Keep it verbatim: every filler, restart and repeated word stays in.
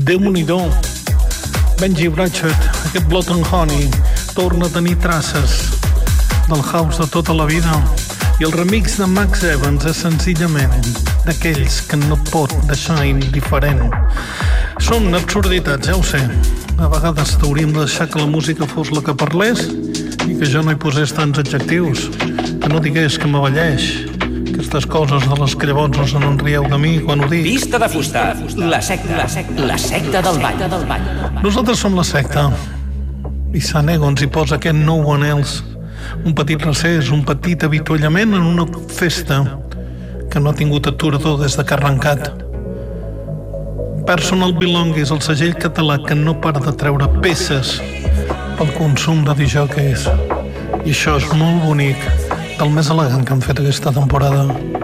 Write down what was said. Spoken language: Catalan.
Déu-n'hi-do. Benji Bratchet, aquest Blood and Honey, torna a tenir traces del house de tota la vida. I el remix de Max Evans és senzillament d'aquells que no pot deixar indiferent. Són absurditats, ja ho sé. A vegades hauríem de deixar que la música fos la que parlés i que jo no hi posés tants adjectius, que no digués que m'avalleix. Aquestes coses de les que llavors no se n'enrieu de mi quan ho dic. Pista de fusta, la secta, la secta, la secta del ball. Nosaltres som la secta. I Sant Egon s'hi posa aquest No One Else. Un petit recés, un petit avituallament en una festa que no ha tingut aturador des de que ha arrencat. Personal Belongings, el segell català que no para de treure peces pel consum de disjòqueis. I això és molt bonic, del més elegant que han fet aquesta temporada.